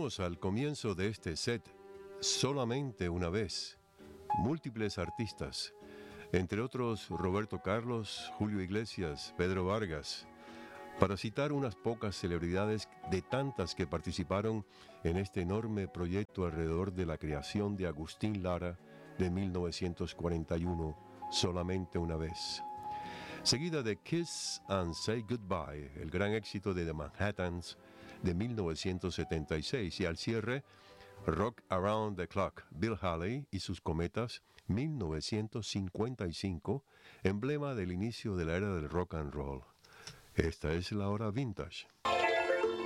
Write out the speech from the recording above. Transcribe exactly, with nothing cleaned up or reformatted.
Oímos al comienzo de este set Solamente una vez, múltiples artistas, entre otros Roberto Carlos, Julio Iglesias, Pedro Vargas, para citar unas pocas celebridades de tantas que participaron en este enorme proyecto alrededor de la creación de Agustín Lara de mil novecientos cuarenta y uno, Solamente una vez. Seguida de Kiss and Say Goodbye, el gran éxito de The Manhattans de mil novecientos setenta y seis, y al cierre, Rock Around the Clock, Bill Haley y sus Cometas, mil novecientos cincuenta y cinco, emblema del inicio de la era del rock and roll. Esta es la hora vintage.